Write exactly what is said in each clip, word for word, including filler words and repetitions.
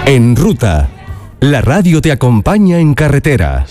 En Ruta, la radio te acompaña en carretera.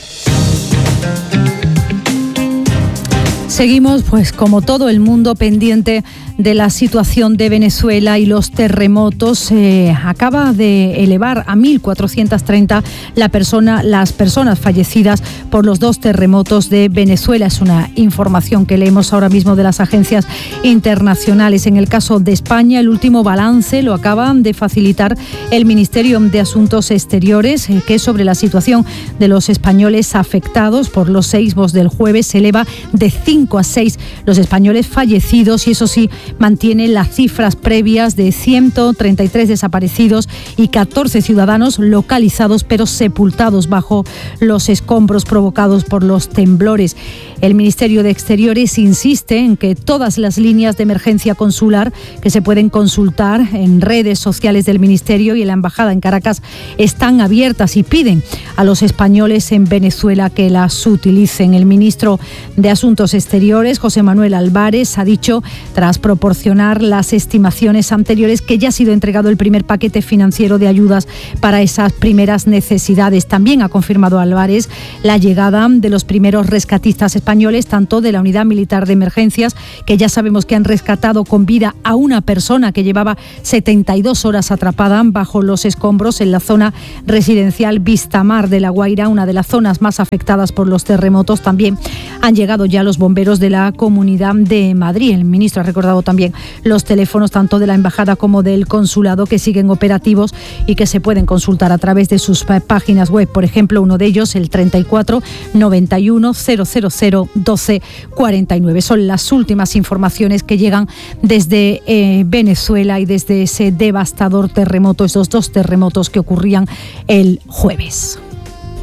Seguimos, pues como todo el mundo, pendiente de la situación de Venezuela y los terremotos. Eh, acaba de elevar a mil cuatrocientos treinta la persona, las personas fallecidas por los dos terremotos de Venezuela. Es una información que leemos ahora mismo de las agencias internacionales. En el caso de España, el último balance lo acaban de facilitar el Ministerio de Asuntos Exteriores, eh, que sobre la situación de los españoles afectados por los seísmos del jueves se eleva de cinco a seis los españoles fallecidos, y eso sí, mantiene las cifras previas de ciento treinta y tres desaparecidos y catorce ciudadanos localizados pero sepultados bajo los escombros provocados por los temblores. El Ministerio de Exteriores insiste en que todas las líneas de emergencia consular que se pueden consultar en redes sociales del Ministerio y en la Embajada en Caracas están abiertas, y piden a los españoles en Venezuela que las utilicen. El ministro de Asuntos Exteriores, José Manuel Álvarez, ha dicho, tras proporcionar las estimaciones anteriores, que ya ha sido entregado el primer paquete financiero de ayudas para esas primeras necesidades. También ha confirmado Álvarez la llegada de los primeros rescatistas españoles, tanto de la Unidad Militar de Emergencias, que ya sabemos que han rescatado con vida a una persona que llevaba setenta y dos horas atrapada bajo los escombros en la zona residencial Vistamar de La Guaira, una de las zonas más afectadas por los terremotos. También han llegado ya los bomberos de la Comunidad de Madrid. El ministro ha recordado también los teléfonos tanto de la embajada como del consulado, que siguen operativos y que se pueden consultar a través de sus páginas web. Por ejemplo, uno de ellos, el treinta y cuatro noventa y uno cero cero cero doce cuarenta y nueve. Son las últimas informaciones que llegan desde eh, Venezuela y desde ese devastador terremoto, esos dos terremotos que ocurrían el jueves.